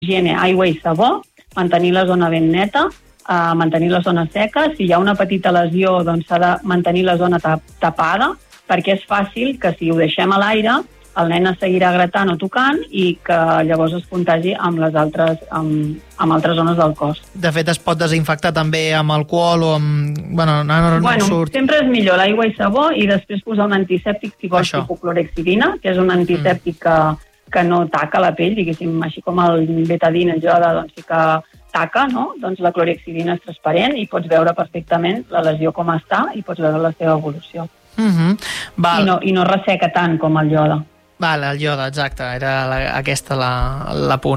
higiene, aigua i sabó, mantenir la zona ben neta, mantenir la zona seca. Si hi ha una petita lesió, doncs s'ha de mantenir la zona tapada, perquè és fàcil que si ho deixem a l'aire, el nen es seguirà gratant o tocant i que llavors es contagi amb altres zones del cos. De fet, es pot desinfectar també amb alcohol o amb... no surt. Sempre és millor l'aigua i sabó i després posar un antisèptic, si vols, tipus clorhexidina, que és un antisèptic que no taca la pell, diguéssim, així com el betadine, el jode, doncs sí que taca, no? Doncs la clorhexidina és transparent i pots veure perfectament la lesió com està i pots veure la seva evolució. I no resseca tant com el iode. Val, el iode, exacte, era aquesta la punt.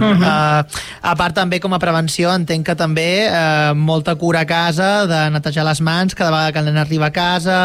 A part també com a prevenció entenc que també molta cura a casa de netejar les mans cada vegada que el nen arriba a casa,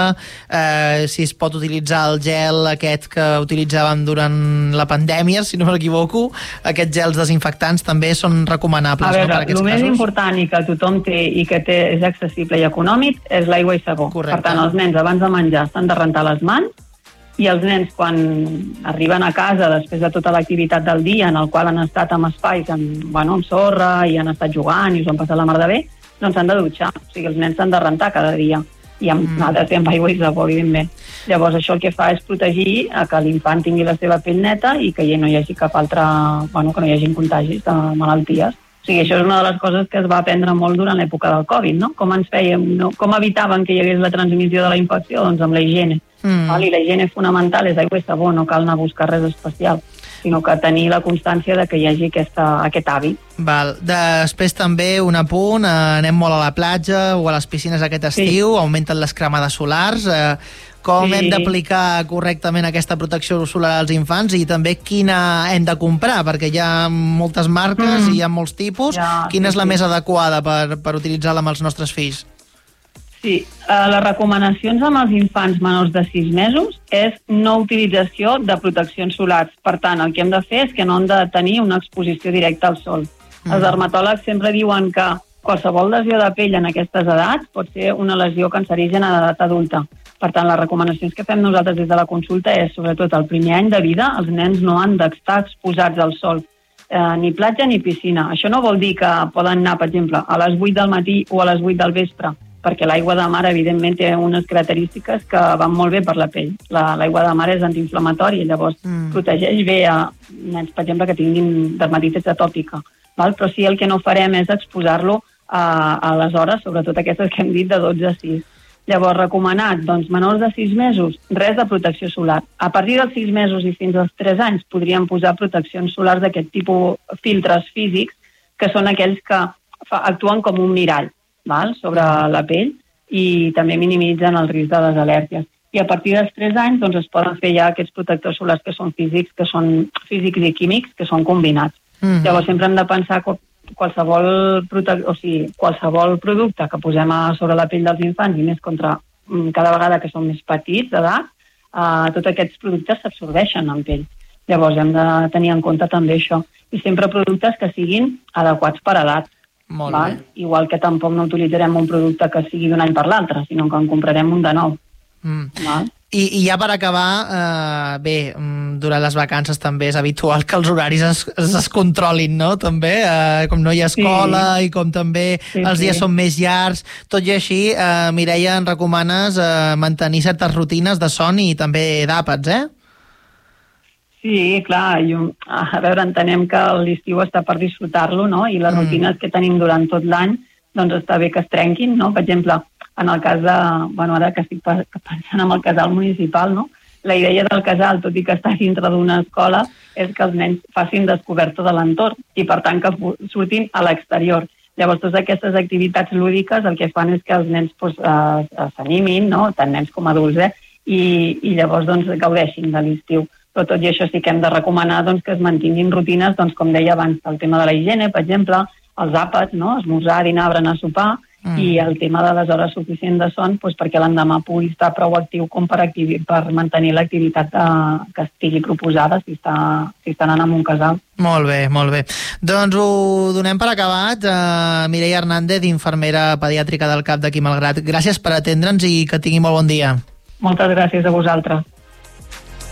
si es pot utilitzar el gel aquest que utilitzàvem durant la pandèmia, si no m'equivoco, aquests gels desinfectants també són recomanables. A veure, per aquests el més casos? important i que tothom té i que és accessible i econòmic és l'aigua i sabó. Correcte. Per tant, els nens abans de menjar s'han de rentar les mans i els nens quan arriben a casa després de tota l'activitat del dia en el qual han estat en espais amb sorra i han estat jugant i s'ho han passat la mar de bé, doncs s'han de dutxar. O sigui, els nens s'han de rentar cada dia i amb aigua i sabó, evidentment. Llavors això el que fa és protegir que l'infant tingui la seva pell neta i que no hi hagi cap altra... que no hi hagi contagis de malalties. O sigui, això és una de les coses que es va aprendre molt durant l'època del Covid, no? Com ens fèiem, no? Com evitaven que hi hagués la transmissió de la infecció? Doncs amb la higiene. I la higiene fonamental és aigua i sabó, no cal anar a buscar res especial, sinó que tenir la constància de que hi hagi aquest hàbit. Val. Després també un apunt, anem molt a la platja o a les piscines aquest estiu, augmenten les cremades solars, com hem d'aplicar correctament aquesta protecció solar als infants i també quina hem de comprar, perquè hi ha moltes marques i hi ha molts tipus. Quina és la més adequada per utilitzar-la amb els nostres fills? Sí, les recomanacions amb els infants menors de 6 mesos és no utilització de proteccions solars. Per tant, el que hem de fer és que no han de tenir una exposició directa al sol. Els dermatòlegs sempre diuen que qualsevol lesió de pell en aquestes edats pot ser una lesió cancerígena d'edat adulta. Per tant, les recomanacions que fem nosaltres des de la consulta és, sobretot, el primer any de vida, els nens no han d'estar exposats al sol, ni platja ni piscina. Això no vol dir que poden anar, per exemple, a les 8 del matí o a les 8 del vespre, perquè l'aigua de mar, evidentment, té unes característiques que van molt bé per la pell. L'aigua de mar és antiinflamatori, llavors protegeix bé a nens, per exemple, que tinguin dermatitis atòpica. Però sí, el que no farem és exposar-lo a les hores, sobretot aquestes que hem dit, de 12 a 6. Llavors, recomanat, doncs, menors de 6 mesos, res de protecció solar. A partir dels 6 mesos i fins als 3 anys podríem posar proteccions solars d'aquest tipus, filtres físics, que són aquells que actuen com un mirall sobre la pell i també minimitzen el risc de les al·lèrgies. I a partir dels 3 anys doncs, es poden fer ja aquests protectors solars que són físics i químics, que són combinats. Llavors sempre hem de pensar que qualsevol producte que posem sobre la pell dels infants, i més cada vegada que són més petits d'edat, tots aquests productes s'absorbeixen en pell. Llavors hem de tenir en compte també això. I sempre productes que siguin adequats per edat. Igual que tampoc no utilitzarem un producte que sigui d'un any per l'altre, sinó que en comprarem un de nou. I ja per acabar, durant les vacances també és habitual que els horaris es controlin, no? També, com no hi ha escola i com també els dies són més llargs, tot i així, Mireia, ens recomanes mantenir certes rutines de son i també d'àpats, Sí, clar, a veure, entenem que l'estiu està per disfrutar-lo, no? I les rutines que tenim durant tot l'any, doncs està bé que es trenquin, no? Per exemple, en el cas de... ara que estic pensant en el casal municipal, no? La idea del casal, tot i que està dintre d'una escola, és que els nens facin descoberta de l'entorn i, per tant, que surtin a l'exterior. Llavors, totes aquestes activitats lúdiques el que fan és que els nens s'animin, no? Tant nens com adults, i llavors doncs, gaudeixin de l'estiu. Però tot i això sí que hem de recomanar doncs, que es mantinguin rutines, doncs, com deia abans, el tema de la higiene, per exemple, els àpats, no? Esmorzar, dinar, berenar, sopar, i el tema de les hores suficients de son doncs, perquè l'endemà pugui estar prou actiu com per mantenir l'activitat que estigui proposada si està anant en un casal. Molt bé, molt bé. Doncs ho donem per acabat. Mireia Hernández, infermera pediàtrica del CAP d'aquí Malgrat. Gràcies per atendre'ns i que tingui molt bon dia. Moltes gràcies a vosaltres.